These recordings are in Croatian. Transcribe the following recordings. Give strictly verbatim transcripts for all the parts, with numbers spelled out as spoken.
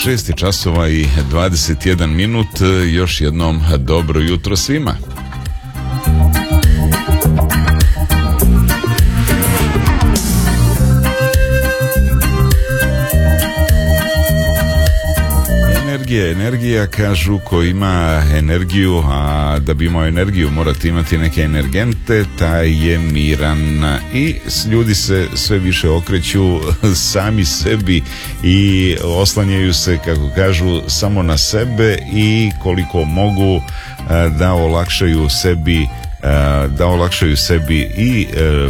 šest časova i dvadeset jedan minut. Još jednom dobro jutro svima. Energija, energija, kažu, ko ima energiju, a da bi imao energiju morate imati neke energente, taj je miran. I ljudi se sve više okreću sami sebi i oslanjaju se, kako kažu, samo na sebe i koliko mogu da olakšaju sebi da olakšaju sebi i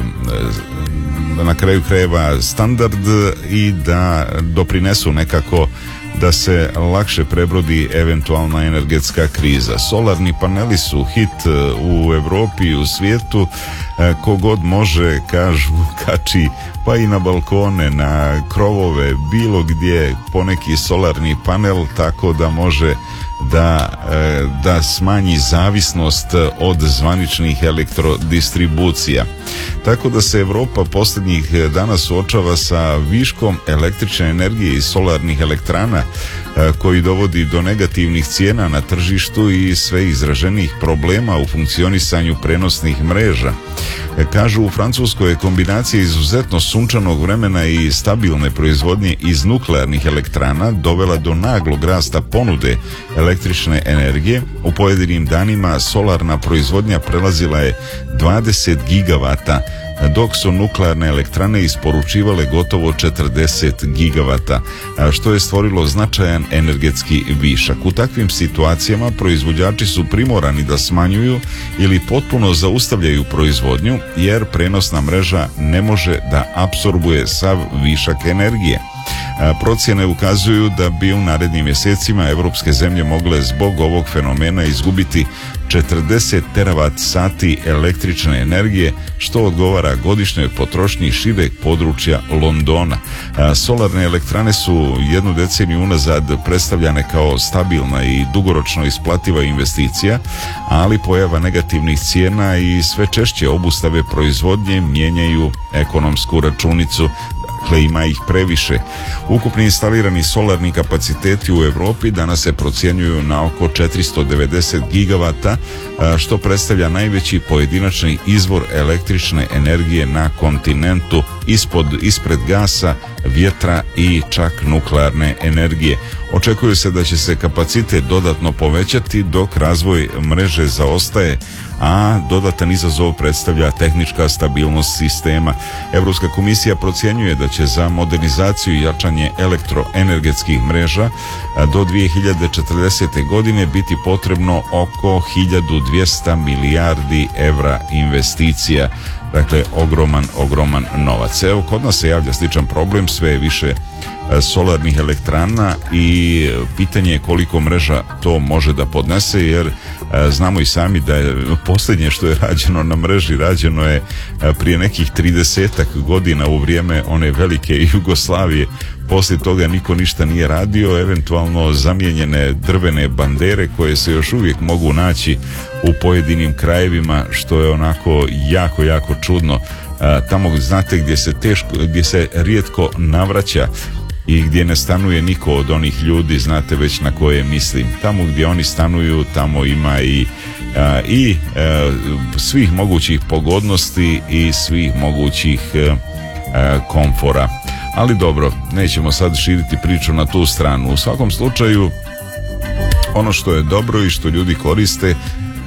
na kraju krajeva standard i da doprinesu nekako da se lakše prebrodi eventualna energetska kriza. Solarni paneli su hit u Evropi i u svijetu. Kogod može, kažu, kači pa i na balkone, na krovove, bilo gdje poneki solarni panel, tako da može da, da smanji zavisnost od zvaničnih elektrodistribucija. Tako da se Evropa posljednjih dana suočava sa viškom električne energije iz solarnih elektrana koji dovodi do negativnih cijena na tržištu i sve izraženijih problema u funkcionisanju prenosnih mreža. Kažu, u Francuskoj je kombinacija izuzetno sunčanog vremena i stabilne proizvodnje iz nuklearnih elektrana dovela do naglog rasta ponude električne energije. U pojedinim danima solarna proizvodnja prelazila je dvadeset gigavata, dok su nuklearne elektrane isporučivale gotovo četrdeset gigavata, što je stvorilo značajan energetski višak. U takvim situacijama proizvođači su primorani da smanjuju ili potpuno zaustavljaju proizvodnju, jer prenosna mreža ne može da apsorbuje sav višak energije. Procjene ukazuju da bi u narednim mjesecima evropske zemlje mogle zbog ovog fenomena izgubiti četrdeset teravat sati električne energije, što odgovara godišnjoj potrošnji šireg područja Londona. Solarne elektrane su jednu deceniju unazad predstavljane kao stabilna i dugoročno isplativa investicija, ali pojava negativnih cijena i sve češće obustave proizvodnje mijenjaju ekonomsku računicu. Dakle, ima ih previše. Ukupni instalirani solarni kapaciteti u Evropi danas se procjenjuju na oko četiristo devedeset gigavata, što predstavlja najveći pojedinačni izvor električne energije na kontinentu, ispod, ispred gasa, vjetra i čak nuklearne energije. Očekuje se da će se kapacitet dodatno povećati dok razvoj mreže zaostaje, a dodatan izazov predstavlja tehnička stabilnost sistema. Evropska komisija procjenjuje da će za modernizaciju i jačanje elektroenergetskih mreža do dvije hiljade četrdesete godine biti potrebno oko hiljadu dvjesto milijardi evra investicija. Dakle, ogroman, ogroman novac. Evo, kod nas se javlja sličan problem, sve je više solarnih elektrana i pitanje je koliko mreža to može da podnese, jer znamo i sami da je posljednje što je rađeno na mreži rađeno je prije nekih tridesetak godina u vrijeme one velike Jugoslavije. Poslije toga niko ništa nije radio, eventualno zamijenjene drvene bandere koje se još uvijek mogu naći u pojedinim krajevima, što je onako jako, jako čudno. Tamo, znate, gdje se teško, gdje se rijetko navraća i gdje ne stanuje niko od onih ljudi, znate već na koje mislim. Tamo gdje oni stanuju, tamo ima i, a, i a, svih mogućih pogodnosti i svih mogućih a, a, komfora. Ali dobro, nećemo sad širiti priču na tu stranu. U svakom slučaju, ono što je dobro i što ljudi koriste,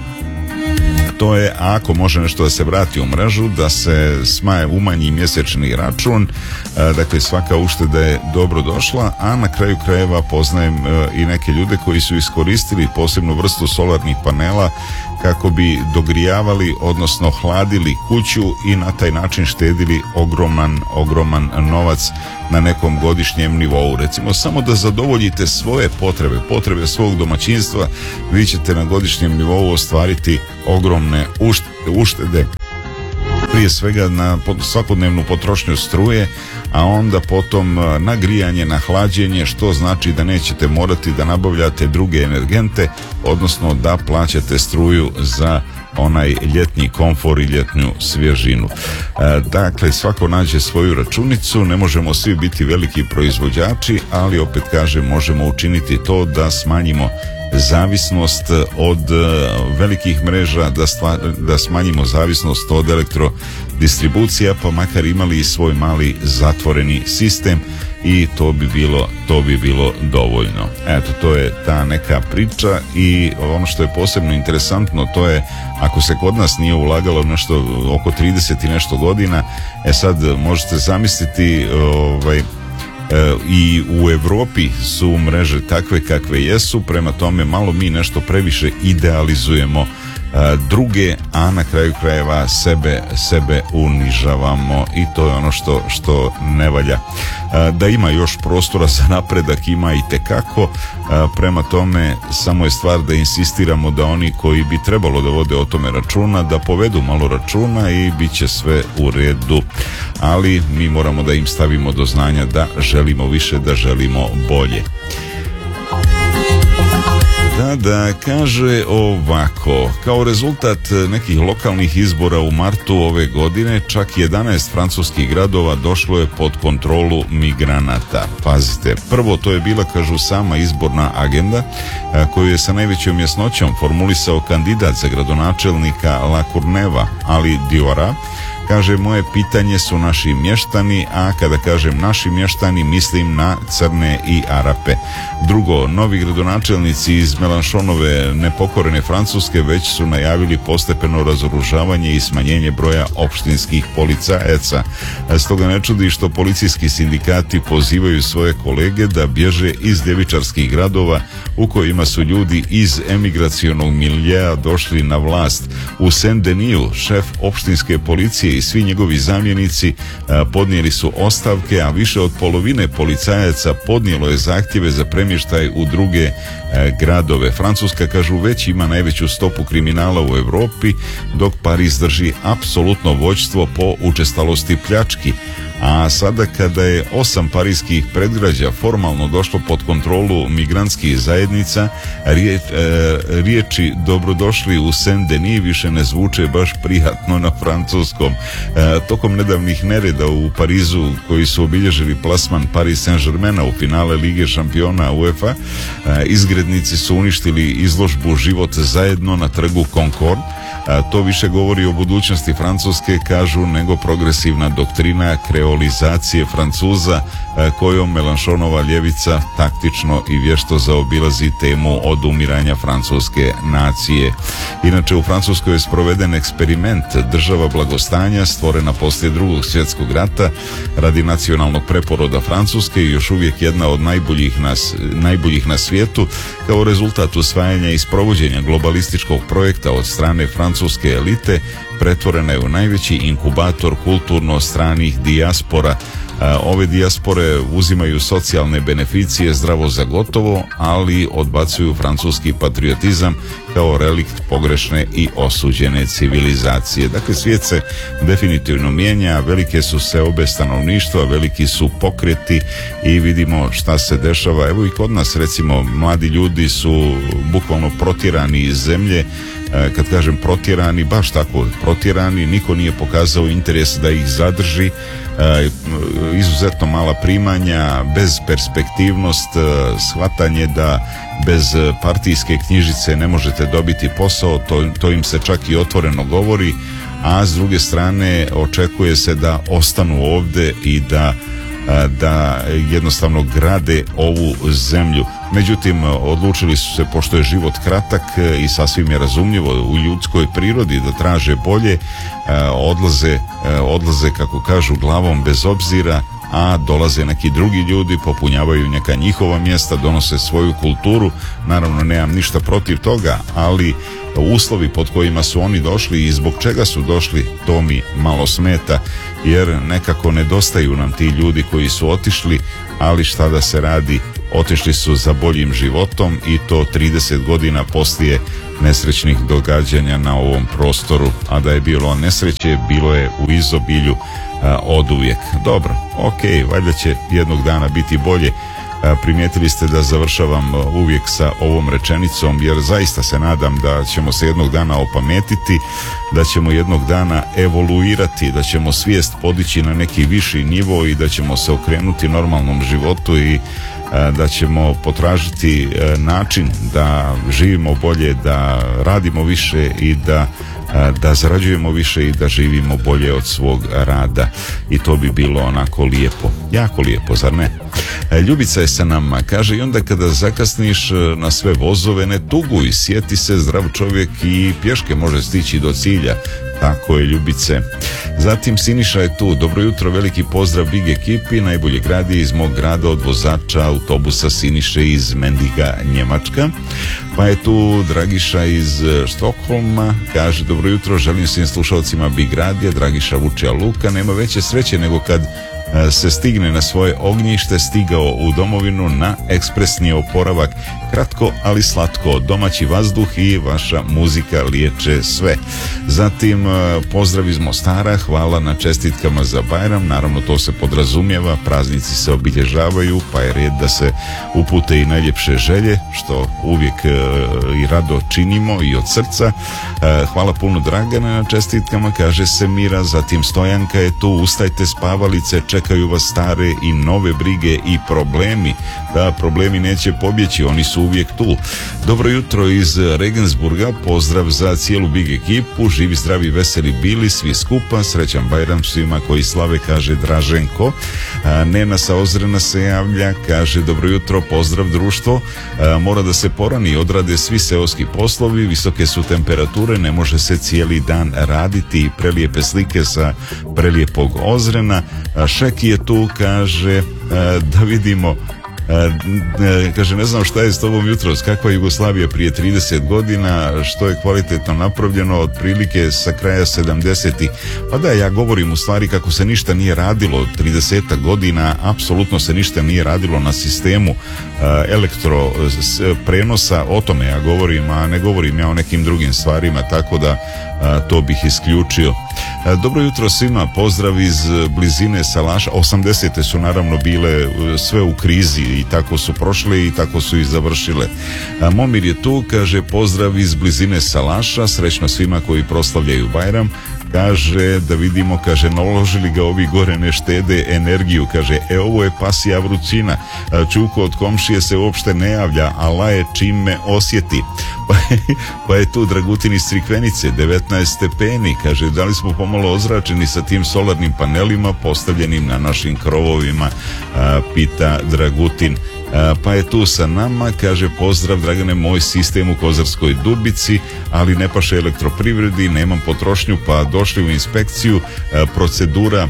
to je, ako može nešto da se vrati u mrežu, da se smaje umanji mjesečni račun. Dakle, svaka ušteda je dobro došla, a na kraju krajeva poznajem i neke ljude koji su iskoristili posebnu vrstu solarnih panela kako bi dogrijavali, odnosno hladili kuću i na taj način štedili ogroman, ogroman novac na nekom godišnjem nivou. Recimo, samo da zadovoljite svoje potrebe, potrebe svog domaćinstva, vi ćete na godišnjem nivou ostvariti ogromne uštede. Prije svega na svakodnevnu potrošnju struje, a onda potom na grijanje, na hlađenje, što znači da nećete morati da nabavljate druge energente, odnosno da plaćate struju za onaj ljetni komfor i ljetnju svježinu. E, dakle, svako nađe svoju računicu, ne možemo svi biti veliki proizvođači, ali opet kažem, možemo učiniti to da smanjimo zavisnost od velikih mreža, da, stvar, da smanjimo zavisnost od elektrodistribucija, pa makar imali i svoj mali zatvoreni sistem i to bi bilo, to bi bilo dovoljno. Eto, to je ta neka priča i ono što je posebno interesantno, to je ako se kod nas nije ulagalo nešto oko trideset i nešto godina, e sad možete zamisliti ovaj, i u Europi su mreže takve kakve jesu, prema tome malo mi nešto previše idealizujemo druge, a na kraju krajeva sebe, sebe unižavamo i to je ono što, što ne valja. Da ima još prostora za napredak, ima i tekako, prema tome samo je stvar da insistiramo da oni koji bi trebalo da vode o tome računa, da povedu malo računa i bit će sve u redu, ali mi moramo da im stavimo do znanja da želimo više, da želimo bolje. Da, da, kaže ovako, kao rezultat nekih lokalnih izbora u martu ove godine, čak jedanaest francuskih gradova došlo je pod kontrolu migranata. Pazite, prvo to je bila, kažu, sama izborna agenda koju je sa najvećom jasnoćom formulisao kandidat za gradonačelnika La Courneva, Ali Diora. Kaže, moje pitanje su naši mještani, a kada kažem naši mještani, mislim na Crne i Arape. Drugo, novi gradonačelnici iz Melanchonove nepokorene Francuske već su najavili postepeno razoružavanje i smanjenje broja opštinskih policajaca. Stoga ne čudi što policijski sindikati pozivaju svoje kolege da bježe iz ljevičarskih gradova u kojima su ljudi iz emigracionog miljea došli na vlast. U Saint-Deniju šef opštinske policije i svi njegovi zamjenici podnijeli su ostavke, a više od polovine policajaca podnijelo je zahtjeve za premještaj u druge gradove. Francuska, kažu, već ima najveću stopu kriminala u Europi, dok Pariz drži apsolutno vođstvo po učestalosti pljački. A sada kada je osam parijskih predgrađa formalno došlo pod kontrolu migrantskih zajednica, riječ, e, riječi dobrodošli u Saint-Denis više ne zvuče baš prijatno na francuskom. E, tokom nedavnih nereda u Parizu koji su obilježili plasman Paris Saint-Germaina u finale Lige šampiona UEFA, e, izgrednici su uništili izložbu Život zajedno na trgu Concorde. A to više govori o budućnosti Francuske, kažu, nego progresivna doktrina kreolizacije Francuza kojom Melanchonova ljevica taktično i vješto zaobilazi temu od umiranja francuske nacije. Inače, u Francuskoj je sproveden eksperiment država blagostanja stvorena poslije drugog svjetskog rata radi nacionalnog preporoda Francuske i još uvijek jedna od najboljih na, najboljih na svijetu. Kao rezultat usvajanja i sprovođenja globalističkog projekta od strane francuske elite pretvorena je u najveći inkubator kulturno stranih dijaspora. Ove dijaspore uzimaju socijalne beneficije zdravo za gotovo, ali odbacuju francuski patriotizam kao relikt pogrešne i osuđene civilizacije. Dakle, svijet se definitivno mijenja, velike su seobe stanovništva, veliki su pokreti i vidimo šta se dešava. Evo i kod nas, recimo, mladi ljudi su bukvalno protjerani iz zemlje. Kad kažem protjerani, baš tako protjerani, niko nije pokazao interes da ih zadrži, izuzetno mala primanja, bez perspektivnost, shvatanje da bez partijske knjižice ne možete dobiti posao, to, to im se čak i otvoreno govori, a s druge strane očekuje se da ostanu ovdje i da da jednostavno grade ovu zemlju. Međutim, odlučili su se, pošto je život kratak i sasvim je razumljivo u ljudskoj prirodi da traže bolje, odlaze, odlaze kako kažu glavom bez obzira, a dolaze neki drugi ljudi, popunjavaju neka njihova mjesta, donose svoju kulturu. Naravno, nemam ništa protiv toga, ali uslovi pod kojima su oni došli i zbog čega su došli, to mi malo smeta, jer nekako nedostaju nam ti ljudi koji su otišli, ali šta da se radi, otišli su za boljim životom i to trideset godina poslije nesrećnih događanja na ovom prostoru, a da je bilo nesreće, bilo je u izobilju a, od uvijek. Dobro, ok, valjda će jednog dana biti bolje, Primijetili ste da završavam uvijek sa ovom rečenicom, jer zaista se nadam da ćemo se jednog dana opametiti, da ćemo jednog dana evoluirati, da ćemo svijest podići na neki viši nivo i da ćemo se okrenuti normalnom životu i da ćemo potražiti način da živimo bolje, da radimo više i da da zarađujemo više i da živimo bolje od svog rada, i to bi bilo onako lijepo, jako lijepo, zar ne? Ljubica je sa nama, kaže, i onda kada zakasniš na sve vozove ne tuguj, sjeti se, zdrav čovjek i pješke može stići do cilja. Tako je, Ljubice. Zatim Siniša je tu, dobro jutro, veliki pozdrav big ekipi, najbolje gradi iz mog grada od vozača autobusa Siniše iz Mendiga, Njemačka. Pa je tu Dragiša iz Štokholma, kaže, dobro jutro, želim svim slušalcima Big Radija, Dragiša Vučija Luka, nema veće sreće nego kad se stigne na svoje ognjište, stigao u domovinu na ekspresni oporavak, kratko ali slatko, domaći vazduh i vaša muzika liječe sve. Zatim pozdrav iz Mostara, hvala na čestitkama za Bajram, naravno to se podrazumijeva, praznici se obilježavaju pa je red da se upute i najljepše želje, što uvijek i rado činimo i od srca. Hvala puno Dragana na čestitkama, kaže se Mira. Zatim Stojanka je tu, ustajte spavalice, čekaju vas stare i nove brige i problemi. Da, problemi neće pobjeći, oni su uvijek tu. Dobro jutro iz Regensburga, pozdrav za cijelu big ekipu, živi, zdravi, veseli bili svi skupa, srećan Bajram svima koji slave, kaže Draženko. A, Nena sa Ozrena se javlja, kaže dobro jutro, pozdrav društvo, a, mora da se porani, odrade svi seoski poslovi, visoke su temperature, ne može se cijeli dan raditi, prelijepe slike sa prelijepog Ozrena. A, Šeki je tu, kaže, a, da vidimo, E, e, kaže, ne znam šta je s tobom jutros, kakva je Jugoslavija prije trideset godina, što je kvalitetno napravljeno otprilike sa kraja sedamdesetih. Pa da, ja govorim u stvari kako se ništa nije radilo od trideset godina, apsolutno se ništa nije radilo na sistemu e, elektro prenosa, o tome ja govorim, a ne govorim ja o nekim drugim stvarima, tako da a, to bih isključio. A, dobro jutro svima, pozdrav iz blizine Salaša. osamdesete su naravno bile sve u krizi i tako su prošle i tako su i završile. A, Momir je tu, kaže pozdrav iz blizine Salaša, srećno svima koji proslavljaju Bajram. Kaže, da vidimo, kaže, naložili ga ovi gore, ne štede energiju, kaže, e ovo je pasija vrućina, Čuko od komšije se uopšte ne javlja, a laje čim me osjeti. Pa, pa je tu Dragutin iz Crikvenice, devetnaest stepeni, kaže, da li smo pomalo ozračeni sa tim solarnim panelima postavljenim na našim krovovima, a, pita Dragutin. A, pa je tu sa nama, kaže, pozdrav Dragane, moj sistem u Kozarskoj Dubici, ali ne paše elektroprivredi, nemam potrošnju, pa došli u inspekciju, a, procedura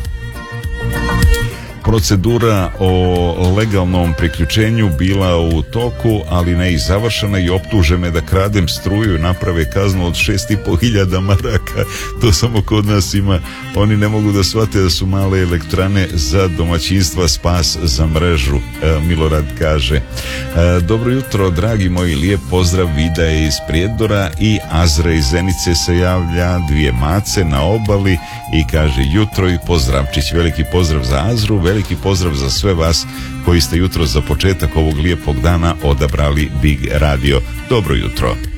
Procedura o legalnom priključenju bila u toku, ali ne i završena, i optuže me da kradem struju i naprave kaznu od šest i po hiljada maraka. To samo kod nas ima. Oni ne mogu da shvate da su male elektrane za domaćinstva spas za mrežu, e, Milorad kaže. E, dobro jutro, dragi moji, lijep pozdrav, Vida je iz Prijedora i Azra iz Zenice se javlja, dvije mace na obali i kaže jutro i pozdravčić. Veliki pozdrav za Azru, veliki pozdrav za sve vas koji ste jutro za početak ovog lijepog dana odabrali Big Radio. Dobro jutro.